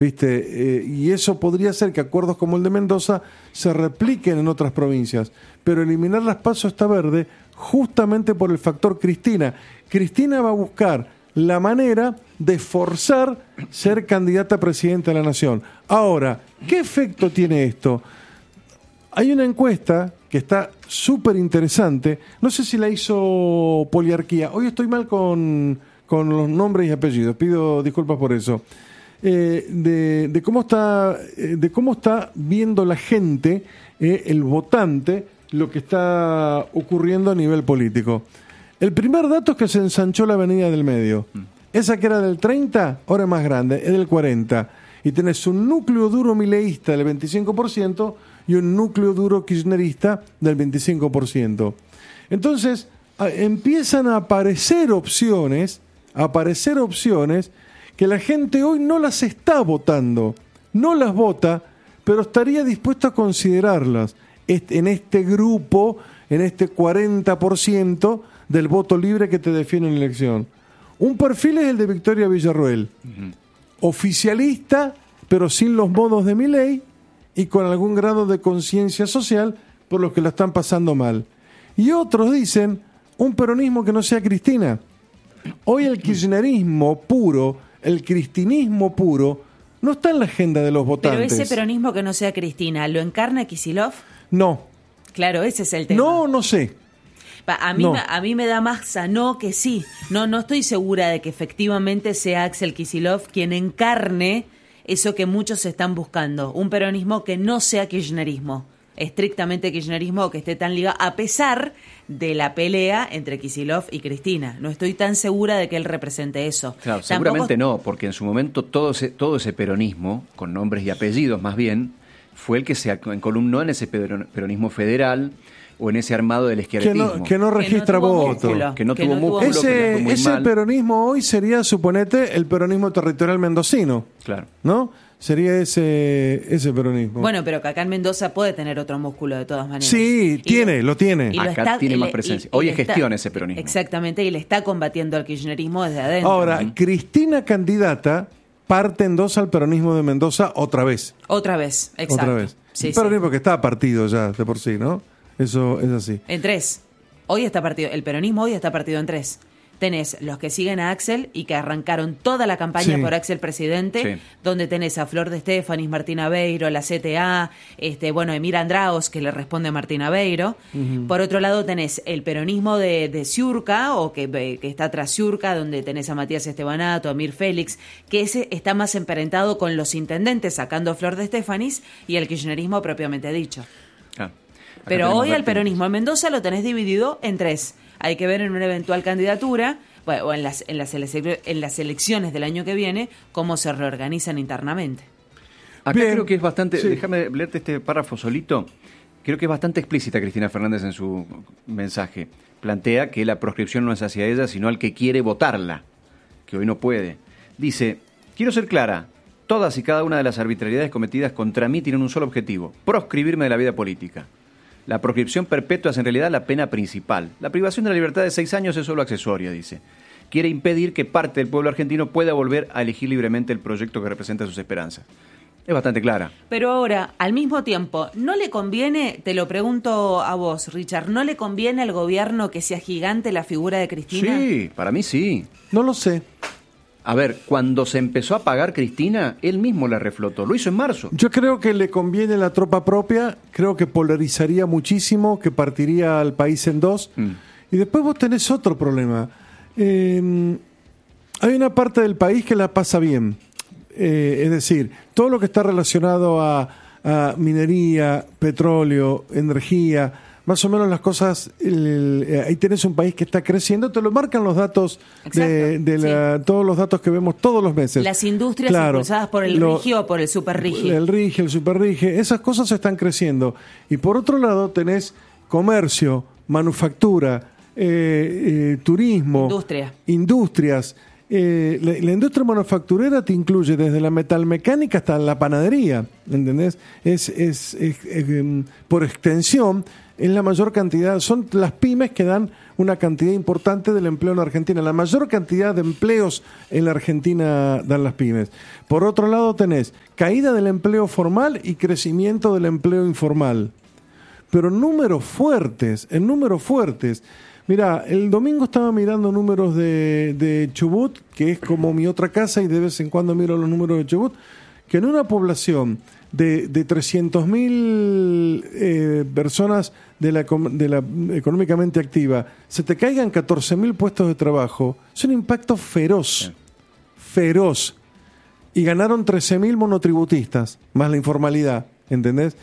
¿Viste? Y eso podría hacer que acuerdos como el de Mendoza se repliquen en otras provincias. Pero eliminar las PASO está verde justamente por el factor Cristina. Cristina va a buscar la manera de forzar ser candidata a presidenta de la Nación. Ahora, ¿qué efecto tiene esto? Hay una encuesta que está súper interesante. No sé si la hizo Poliarquía. Hoy estoy mal con los nombres y apellidos. Pido disculpas por eso. De cómo está viendo la gente, el votante, lo que está ocurriendo a nivel político. El primer dato es que se ensanchó la avenida del medio. Esa que era del 30, ahora es más grande, es del 40. Y tenés un núcleo duro mileísta del 25% y un núcleo duro kirchnerista del 25%. Entonces, empiezan a aparecer opciones que la gente hoy no las está votando, no las vota, pero estaría dispuesto a considerarlas en este grupo, en este 40% del voto libre que te define en la elección. Un perfil es el de Victoria Villarroel, oficialista, pero sin los modos de Milei y con algún grado de conciencia social por los que la están pasando mal. Y otros dicen, un peronismo que no sea Cristina. Hoy el kirchnerismo puro, el cristinismo puro, no está en la agenda de los votantes. Pero ese peronismo que no sea Cristina, ¿lo encarna Kicillof? No. Claro, ese es el tema. No sé. A mí me da más a no que sí. No estoy segura de que efectivamente sea Axel Kicillof quien encarne eso que muchos están buscando. Un peronismo que no sea kirchnerismo. Estrictamente kirchnerismo, que esté tan ligado, a pesar de la pelea entre Kicillof y Cristina. No estoy tan segura de que él represente eso. Claro, seguramente no, porque en su momento todo ese peronismo, con nombres y apellidos más bien, fue el que se encolumnó en ese peronismo federal o en ese armado del izquierdismo. Que no registra votos. Que no tuvo músculo. Ese peronismo hoy sería, suponete, el peronismo territorial mendocino. Claro. ¿No? Sería ese peronismo. Bueno, pero que acá en Mendoza puede tener otro músculo de todas maneras. Sí, lo tiene. Acá tiene más presencia. Hoy es gestión ese peronismo. Exactamente, y le está combatiendo al kirchnerismo desde adentro. Ahora, Cristina candidata parte en dos al peronismo de Mendoza otra vez. Otra vez, exacto. Otra vez. Sí, el peronismo que está partido ya de por sí, ¿no? Eso es así. En tres. Hoy está partido, el peronismo hoy está partido en tres. Tenés los que siguen a Axel y que arrancaron toda la campaña por Axel presidente, donde tenés a Flor de Estefanis, Martina Beiro, la CTA, Emir Andraos, que le responde a Martina Beiro. Por otro lado tenés el peronismo de Ciurca, o que está tras Ciurca, donde tenés a Matías Estebanato, a Mir Félix, que ese está más emparentado con los intendentes, sacando a Flor de Estefanis, y el kirchnerismo propiamente dicho. Pero hoy al peronismo en Mendoza lo tenés dividido en tres. Hay que ver en una eventual candidatura, o en las elecciones del año que viene, cómo se reorganizan internamente. Acá creo que es bastante, déjame leerte este párrafo solito, creo que es bastante explícita Cristina Fernández en su mensaje. Plantea que la proscripción no es hacia ella, sino al que quiere votarla, que hoy no puede. Dice, quiero ser clara, todas y cada una de las arbitrariedades cometidas contra mí tienen un solo objetivo, proscribirme de la vida política. La proscripción perpetua es en realidad la pena principal. La privación de la libertad de 6 años es solo accesoria, dice. Quiere impedir que parte del pueblo argentino pueda volver a elegir libremente el proyecto que representa sus esperanzas. Es bastante clara. Pero ahora, al mismo tiempo, ¿no le conviene, te lo pregunto a vos, Richard, ¿no le conviene al gobierno que sea gigante la figura de Cristina? Sí, para mí sí. No lo sé. A ver, cuando se empezó a pagar Cristina, él mismo la reflotó. Lo hizo en marzo. Yo creo que le conviene la tropa propia. Creo que polarizaría muchísimo, que partiría al país en dos. Y después vos tenés otro problema. Hay una parte del país que la pasa bien. Es decir, todo lo que está relacionado a minería, petróleo, energía, más o menos las cosas, ahí tenés un país que está creciendo, te lo marcan los datos todos los datos que vemos todos los meses. Las industrias impulsadas por el RIGI o por el SuperRIGI. El RIGI, el SuperRIGI, esas cosas están creciendo. Y por otro lado tenés comercio, manufactura, turismo, industrias. la industria manufacturera te incluye desde la metalmecánica hasta la panadería, ¿entendés? Es por extensión, es la mayor cantidad, son las pymes que dan una cantidad importante del empleo en la Argentina. La mayor cantidad de empleos en la Argentina dan las pymes. Por otro lado tenés caída del empleo formal y crecimiento del empleo informal. Pero en números fuertes. Mirá, el domingo estaba mirando números de Chubut, que es como mi otra casa, y de vez en cuando miro los números de Chubut, que en una población de 300.000 personas de la económicamente activa, se te caigan 14.000 puestos de trabajo, es un impacto feroz. Y ganaron 13.000 monotributistas, más la informalidad, ¿entendés?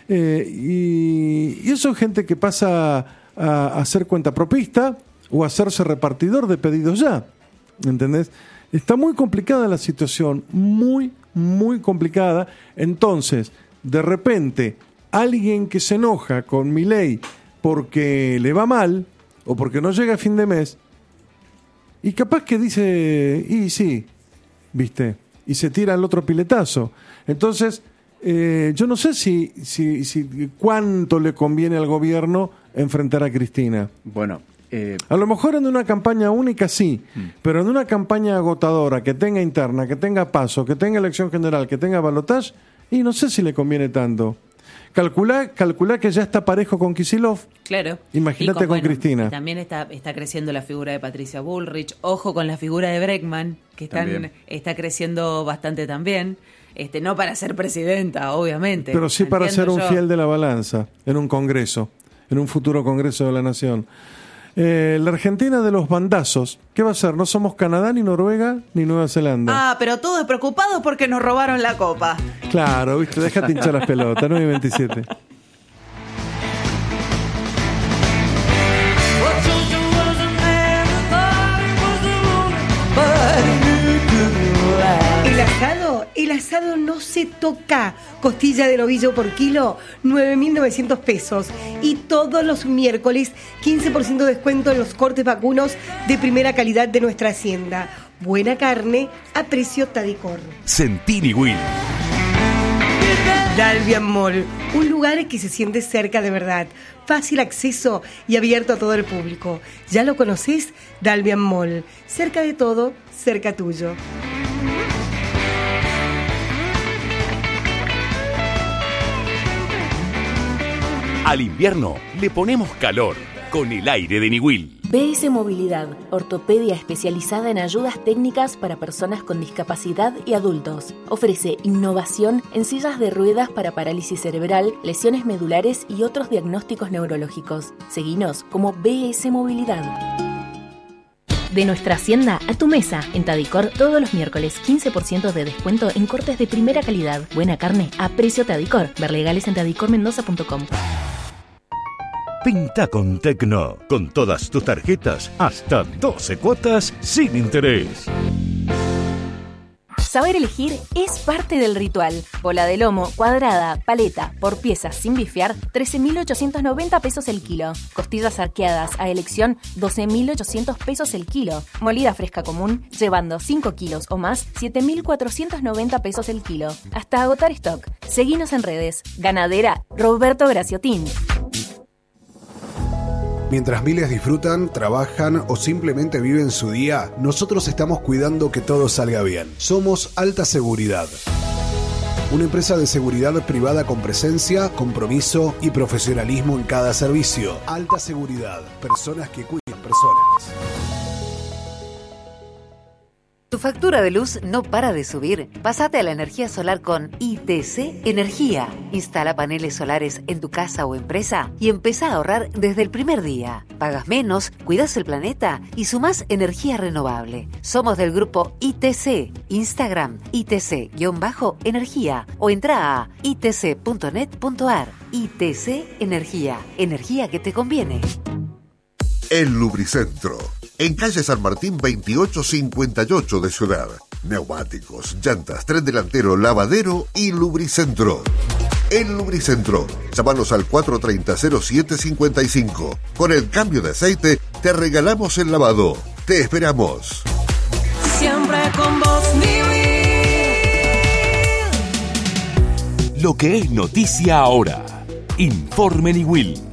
Y eso es gente que pasa a ser cuentapropista o a hacerse repartidor de pedidos ya, ¿entendés? Está muy complicada la situación, muy complicada. Entonces, de repente, alguien que se enoja con Milei porque le va mal o porque no llega a fin de mes, y capaz que dice, y sí, ¿viste? Y se tira el otro piletazo. Entonces, yo no sé si cuánto le conviene al gobierno enfrentar a Cristina. Bueno, a lo mejor en una campaña única sí, pero en una campaña agotadora, que tenga interna, que tenga paso, que tenga elección general, que tenga balotaje, y no sé si le conviene tanto. Calculá que ya está parejo con Kicillof. Claro. Imagínate con Cristina. También está creciendo la figura de Patricia Bullrich. Ojo con la figura de Bregman, que está creciendo bastante también. No para ser presidenta, obviamente. Pero sí para ser un fiel de la balanza en un congreso, en un futuro congreso de la nación. La Argentina de los bandazos, ¿qué va a ser? No somos Canadá, ni Noruega, ni Nueva Zelanda. Ah, pero todos preocupados porque nos robaron la copa. Claro, viste, déjate hinchar las pelotas, 9:27. El asado no se toca. Costilla de novillo por kilo, 9.900 pesos. Y todos los miércoles, 15% de descuento en los cortes vacunos de primera calidad de nuestra hacienda. Buena carne a precio Tadicor. Sentini Will. Dalvian Mall, un lugar que se siente cerca de verdad, fácil acceso y abierto a todo el público. ¿Ya lo conocés? Dalvian Mall, cerca de todo, cerca tuyo. Al invierno le ponemos calor con el aire de Niwil. BS Movilidad, ortopedia especializada en ayudas técnicas para personas con discapacidad y adultos. Ofrece innovación en sillas de ruedas para parálisis cerebral, lesiones medulares y otros diagnósticos neurológicos. Seguinos como BS Movilidad. De nuestra hacienda a tu mesa. En Tadicor, todos los miércoles, 15% de descuento en cortes de primera calidad. Buena carne a precio Tadicor. Ver legales en tadicormendoza.com. Pinta con Tecno. Con todas tus tarjetas, hasta 12 cuotas sin interés. Saber elegir es parte del ritual. Bola de lomo, cuadrada, paleta, por piezas sin bifear, 13.890 pesos el kilo. Costillas arqueadas a elección, 12.800 pesos el kilo. Molida fresca común, llevando 5 kilos o más, 7.490 pesos el kilo. Hasta agotar stock. Seguinos en redes. Ganadera Roberto Graciotín. Mientras miles disfrutan, trabajan o simplemente viven su día, nosotros estamos cuidando que todo salga bien. Somos Alta Seguridad. Una empresa de seguridad privada con presencia, compromiso y profesionalismo en cada servicio. Alta Seguridad. Personas que cuidan personas. ¿Tu factura de luz no para de subir? Pásate a la energía solar con ITC Energía. Instala paneles solares en tu casa o empresa y empezá a ahorrar desde el primer día. Pagas menos, cuidas el planeta y sumás energía renovable. Somos del grupo ITC. Instagram ITC-energía o entra a itc.net.ar. ITC Energía. Energía que te conviene. El Lubricentro. En calle San Martín 2858 de Ciudad. Neumáticos, llantas, tren delantero, lavadero y Lubricentro. El Lubricentro. Llámanos al 430-0755. Con el cambio de aceite te regalamos el lavado. Te esperamos. siempre con vos, Lo que es noticia ahora. Informe Niwil.